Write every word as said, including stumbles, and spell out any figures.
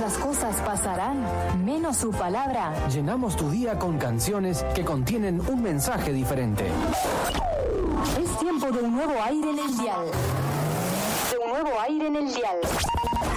las cosas pasarán, menos su palabra. Llenamos tu día con canciones que contienen un mensaje diferente. Es tiempo de un nuevo aire en el dial. De un nuevo aire en el dial.